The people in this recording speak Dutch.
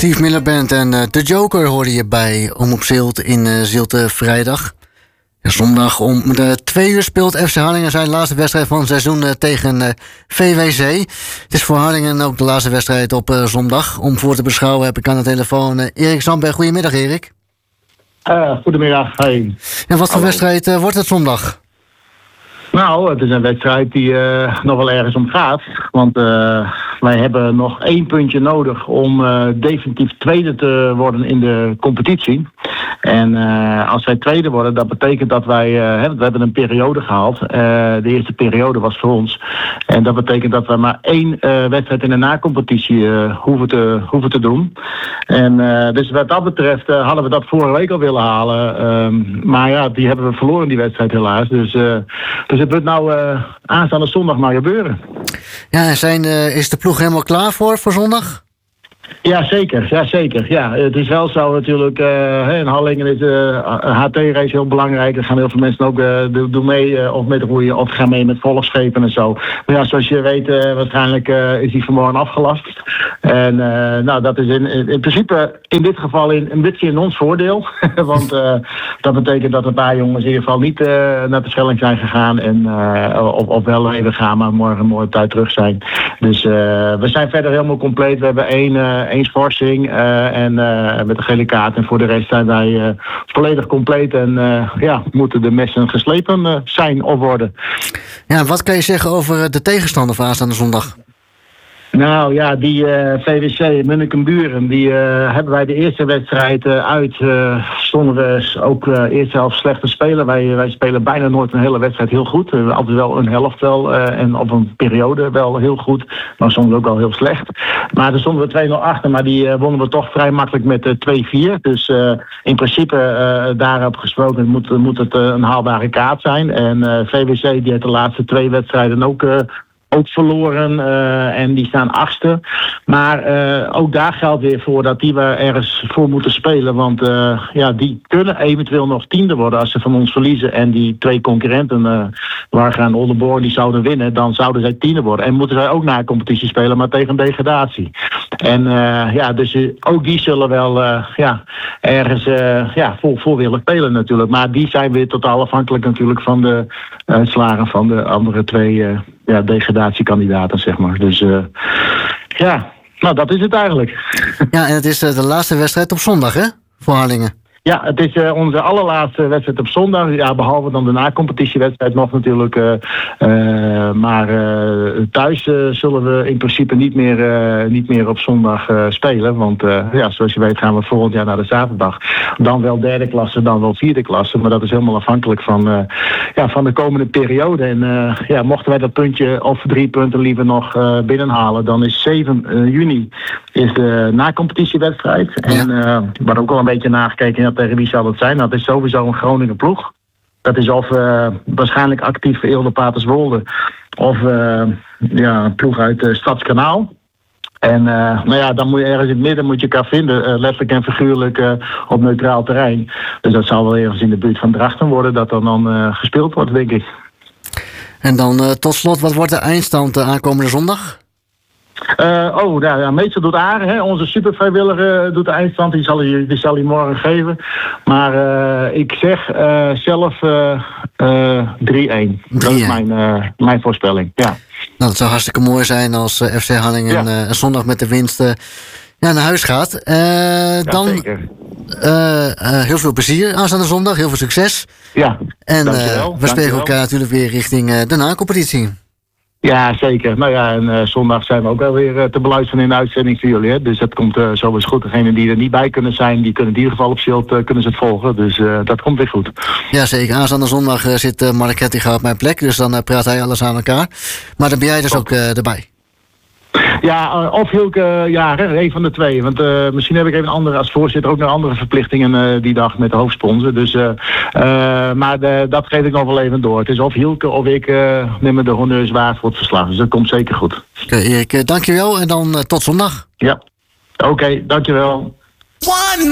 Steve Miller Band en The Joker hoorde je bij Omroep Zilt in Zilte vrijdag. Ja, zondag om 2 uur speelt FC Harlingen zijn laatste wedstrijd van het seizoen tegen VWC. Het is voor Harlingen ook de laatste wedstrijd op zondag. Om voor te beschouwen heb ik aan de telefoon Erik Zandberg. Goedemiddag, Erik. Goedemiddag. Hey. En wat voor wedstrijd wordt het zondag? Nou, het is een wedstrijd die nog wel ergens om gaat. Want wij hebben nog 1 puntje nodig om definitief tweede te worden in de competitie. En als wij tweede worden, dat betekent dat wij... we hebben een periode gehaald. De eerste periode was voor ons. En dat betekent dat we maar 1 wedstrijd in de na-competitie hoeven te doen. En dus wat dat betreft hadden we dat vorige week al willen halen. Maar ja, die hebben we verloren, die wedstrijd helaas. Dus het wordt nou aanstaande zondag maar gebeuren. Ja, is de ploeg helemaal klaar voor zondag? Ja, zeker. Ja, het is wel zo natuurlijk. In Harlingen is HT-race heel belangrijk. Er gaan heel veel mensen ook doen mee of met roeien of gaan mee met volksschepen en zo. Maar ja, zoals je weet, waarschijnlijk is die vanmorgen afgelast. En dat is in principe in dit geval een beetje in ons voordeel. Want dat betekent dat een paar jongens in ieder geval niet naar de Schelling zijn gegaan. En of wel even gaan, maar morgen mooi op tijd terug zijn. Dus we zijn verder helemaal compleet. We hebben één schorsing en met de gele kaart. En voor de rest zijn wij volledig compleet. En moeten de messen geslepen zijn of worden. Ja, wat kan je zeggen over de tegenstander van aanstaande zondag? Nou ja, die VWC Munnikenburen, die hebben wij de eerste wedstrijd stonden we ook eerst zelf slecht te spelen. Wij spelen bijna nooit een hele wedstrijd heel goed. Altijd wel een helft wel en op een periode wel heel goed. Maar soms ook wel heel slecht. Maar daar stonden we 2-0 achter, maar die wonnen we toch vrij makkelijk met 2-4. Dus in principe daarop gesproken moet het een haalbare kaart zijn. En VWC die heeft de laatste 2 wedstrijden ook verloren en die staan 8e. Maar ook daar geldt weer voor dat die we ergens voor moeten spelen. Want die kunnen eventueel nog 10e worden als ze van ons verliezen. En die 2 concurrenten, Warga en Oldenborg, die zouden winnen. Dan zouden zij 10e worden. En moeten zij ook naar een competitie spelen, maar tegen degradatie. En dus ook die zullen wel ergens voor willen spelen natuurlijk. Maar die zijn weer totaal afhankelijk natuurlijk van de uitslagen van de andere 2 degradatiekandidaten, zeg maar. Dus dat is het eigenlijk. Ja, en het is de laatste wedstrijd op zondag, hè? Voor Harlingen. Ja, het is onze allerlaatste wedstrijd op zondag. Ja, behalve dan de na-competitiewedstrijd nog natuurlijk. Maar thuis zullen we in principe niet meer op zondag spelen. Want zoals je weet gaan we volgend jaar naar de zaterdag. Dan wel 3e klasse, dan wel 4e klasse. Maar dat is helemaal afhankelijk van de komende periode. En mochten wij dat puntje of 3 punten liever nog binnenhalen, dan is 7 juni is de na-competitiewedstrijd. Ja. En we hadden ook al een beetje nagekeken tegen wie zal het zijn. Dat is sowieso een Groningen ploeg. Dat is of waarschijnlijk actief voor Eelde Paterswolde of een ploeg uit Stadskanaal. En dan moet je ergens in het midden elkaar vinden, letterlijk en figuurlijk op neutraal terrein. Dus dat zal wel ergens in de buurt van Drachten worden dat er dan gespeeld wordt, denk ik. En dan tot slot, wat wordt de eindstand aankomende zondag? Meestal doet Aren, hè, onze supervrijwilliger, doet de eindstand. Die zal hij morgen geven. Maar ik zeg zelf 3-1. Dat is mijn voorspelling, ja. Nou, dat zou hartstikke mooi zijn als FC Harlingen zondag met de winst naar huis gaat. Dan zeker. Heel veel plezier aanstaande zondag, heel veel succes. Ja, en we spreken elkaar natuurlijk weer richting de na-competitie. Ja, zeker. Nou ja, en zondag zijn we ook wel weer te beluisteren in de uitzending voor jullie. Hè? Dus dat komt sowieso goed. Degenen die er niet bij kunnen zijn, die kunnen in ieder geval op Zilt kunnen ze het volgen. Dus dat komt weer goed. Ja, zeker. Aanstaande zondag zit Mark Hettinga op mijn plek. Dus dan praat hij alles aan elkaar. Maar dan ben jij dus ook erbij. Ja, of Hilke, een van de 2. Want misschien heb ik even een andere als voorzitter ook nog andere verplichtingen die dag met de hoofdsponsor. Dus, maar dat geef ik nog wel even door. Het is of Hilke of ik nemen de honneurs waar voor het verslag. Dus dat komt zeker goed. Oké, Erik, dankjewel en dan tot zondag. Ja, oké, dankjewel.